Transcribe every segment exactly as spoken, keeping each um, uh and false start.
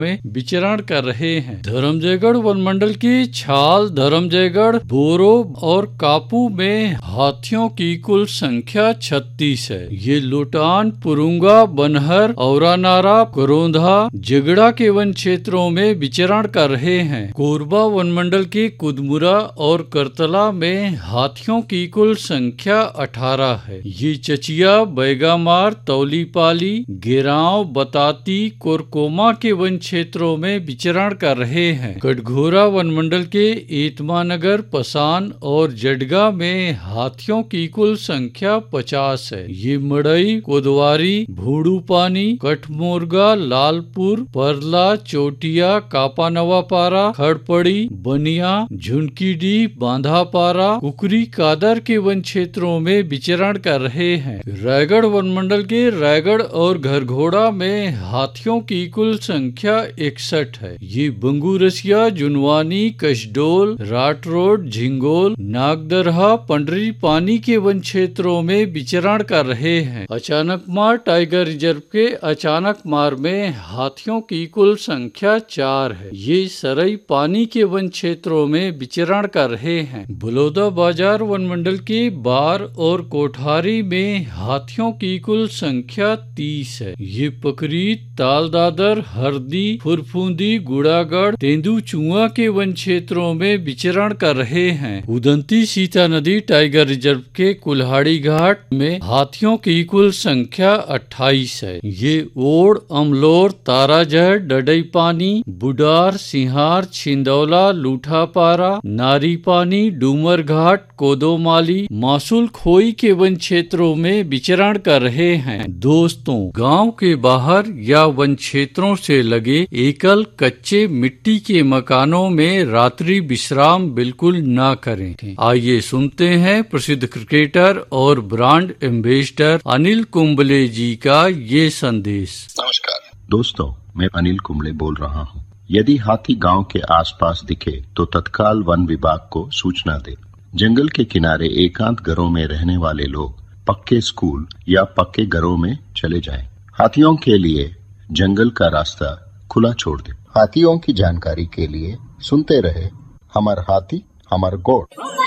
में विचरण कर रहे हैं। धर्मजयगढ़ वन मंडल की छाल, धर्मजयगढ़, बोरो और कापू में हाथियों की कुल संख्या छत्तीस है। ये लोटान, पुरुंगा, बनहर, औरानारा, करोंधा, जगड़ा के वन क्षेत्रों में विचरण कर रहे हैं। कोरबा वन मंडल की कुदमुरा और करतला में हाथियों की कुल संख्या अठारह है। ये चचिया, बैगामार, तौलीपाली, गेराव, बताती, कोरकोमा के वन क्षेत्रों में विचरण कर रहे हैं। कटघोरा वन मंडल के एतमानगर, पसान और जडगा में हाथियों की कुल संख्या पचास है। ये मड़ई, कोदवारी, भूडूपानी, कठमोरगा, लालपुर, परला, चोटिया, कापानवापारा, खड़पड़ी, बनिया, झुनकीडी, बांधापारा, कुकरी, कादर के वन क्षेत्रों में विचरण कर रहे हैं। रायगढ़ वन मंडल के रायगढ़ और घरघोड़ा में हाथियों की कुल संख्या इकसठ है। ये बंगूरसिया, जुनवानी, कशडोल, राट रोड, झिंगोल, नागदरहा, पंडरी पानी के वन क्षेत्रों में विचरण कर रहे हैं। अचानकमार टाइगर रिजर्व के अचानकमार में हाथियों की कुल संख्या चार है। ये सरई पानी के वन क्षेत्रों में विचरण कर रहे हैं। बलौदा बाजार वन मंडल के बार और कोठारी में हाथियों की कुल संख्या तीस है। ये पकरी, तालदादर, हरदी, फुरफुंदी, गुड़ागढ़, तेंदुचुआ के वन क्षेत्रों में विचरण कर रहे हैं। उदंती सीता नदी टाइगर रिजर्व के कुल्हाड़ी घाट में हाथियों की कुल संख्या अट्ठाईस है। ये ओड़, अमलोर, ताराजहर, डडई पानी, बुडार, सिंहार, छिंदौला, लूठापारा, नारी पानी, डूमर घाट, कोदोमाली, मासूल खोई के वन क्षेत्रों में विचरण कर रहे हैं। दोस्तों, गांव के बाहर या वन क्षेत्रों से लगे एकल कच्चे मिट्टी के मकानों में रात्रि विश्राम बिल्कुल ना करें। आइए सुनते हैं प्रसिद्ध क्रिकेटर और ब्रांड एम्बेसडर अनिल कुंबले जी का ये संदेश। नमस्कार दोस्तों, मैं अनिल कुंबले बोल रहा हूँ। यदि हाथी गांव के आसपास दिखे तो तत्काल वन विभाग को सूचना दे। जंगल के किनारे एकांत घरों में रहने वाले लोग पक्के स्कूल या पक्के घरों में चले जाएं। हाथियों के लिए जंगल का रास्ता खुला छोड़ दे। हाथियों की जानकारी के लिए सुनते रहे हमार हाथी हमार गोड़।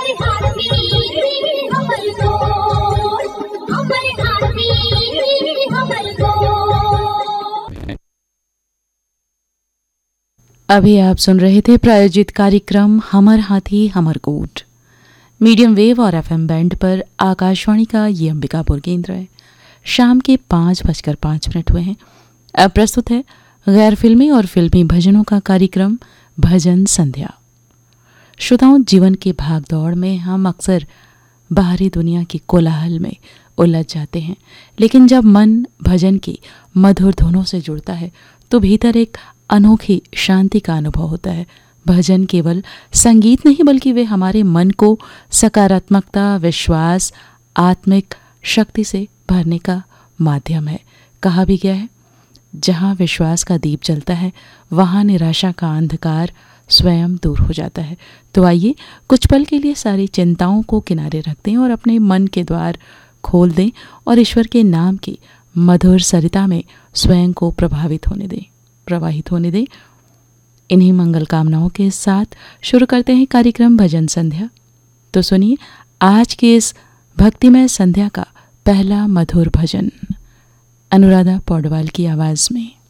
अभी आप सुन रहे थे प्रायोजित कार्यक्रम हमर हाथी हमर गोठ। मीडियम वेव और एफएम बैंड पर आकाशवाणी का ये अंबिकापुर केंद्र है। शाम के पाँच बजकर पाँच मिनट हुए हैं। अब प्रस्तुत है गैर फिल्मी और फिल्मी भजनों का कार्यक्रम भजन संध्या। श्रोताओं, जीवन के भाग दौड़ में हम अक्सर बाहरी दुनिया की कोलाहल में उलझ जाते हैं, लेकिन जब मन भजन की मधुर धुनों से जुड़ता है तो भीतर एक अनोखी शांति का अनुभव होता है। भजन केवल संगीत नहीं, बल्कि वे हमारे मन को सकारात्मकता, विश्वास, आत्मिक शक्ति से भरने का माध्यम है। कहा भी गया है, जहाँ विश्वास का दीप जलता है वहाँ निराशा का अंधकार स्वयं दूर हो जाता है। तो आइए कुछ पल के लिए सारी चिंताओं को किनारे रख दें और अपने मन के द्वार खोल दें और ईश्वर के नाम की मधुर सरिता में स्वयं को प्रभावित होने दें, प्रवाहित होने दें। इन्हीं मंगल कामनाओं के साथ शुरू करते हैं कार्यक्रम भजन संध्या। तो सुनिए आज की इस भक्तिमय संध्या का पहला मधुर भजन अनुराधा पौडवाल की आवाज में।